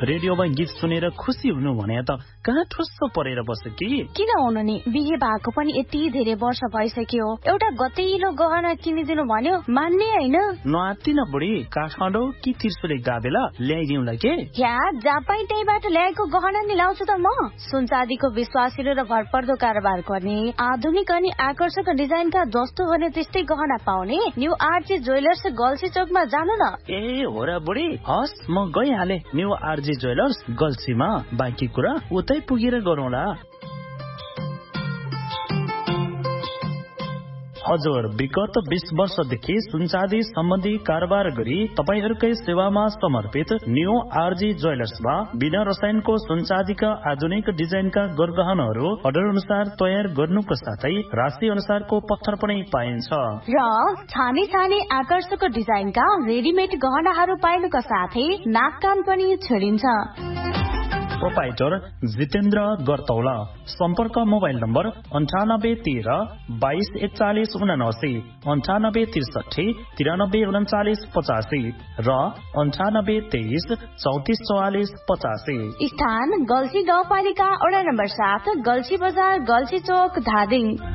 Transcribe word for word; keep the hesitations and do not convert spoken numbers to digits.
रेडियोमा गीत सुनेर खुसी हुनु भने त कहाँ ठुस्स परेर बस्यो कि किन हुनु नि बिहे भएको पनि यति धेरै वर्ष भइसक्यो एउटा गतिलो गहना किनिदिनु भन्यो मान्ने हैन नआत्तिन बुढी काठमाडौँ कि त्रिशुले गाबेला ल्याइदिउँला के या जापाई त्यहीबाट ल्याएको गहना नि लाउँछु त म सुनचाँदीको विश्वासिलो र भरपर्दो कारोबार गर्ने आधुनिक अनि आकर्षक डिजाइनका जस्तो भने त्यस्तै गहना पाउने न्यू आरजी ज्वेलर्स गल्सी चोकमा जानु न ए हो र बुढी हस् म गइहाले न्यू आरजी ज्वेलर्स गल्सीमा बाँकी कुरा उतै पुगेर गरौँला हजुर विगत बीस वर्षदेखि सुनचाँदी सम्बन्धी कारोबार गरी तपाईहरूकै सेवामा समर्पित न्यू आरजी ज्वेलर्समा बिना रसायनको सुनचाँदीका आधुनिक डिजाइनका गरगहनाहरू अर्डर अनुसार तयार गर्नुको साथै राशि अनुसारको पत्थर पनि पाइन्छ र छाने छाने आकर्षक डिजाइनका रेडिमेड गहनाहरू पाइनुका साथै नाक कान पनि छेडिन्छ प्रोपाइटर जितेन्द्र गरतौला सम्पर्क मोबाइल नम्बर अन्ठानब्बे तेह्र बाइस एकचालिस उनासी अन्ठानब्बे त्रिसठी तिरानब्बे उन्चालिस पचासी र अन्ठानब्बे तेइस चौतिस चौवालिस पचासी स्थान गल्सी गाउँपालिका वडा नम्बर सात गल्सी बजार गल्सी चौक धादिङ